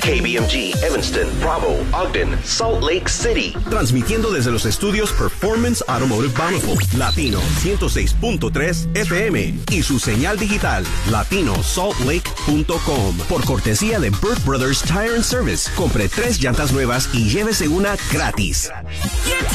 KBMG, Evanston, Bravo, Ogden, Salt Lake City. Transmitiendo desde los estudios Performance Automotive Bountiful, Latino 106.3 FM y su señal digital, latinosaltlake.com. Por cortesía de Burt Brothers Tire and Service. Compre 3 llantas nuevas y llévese una gratis.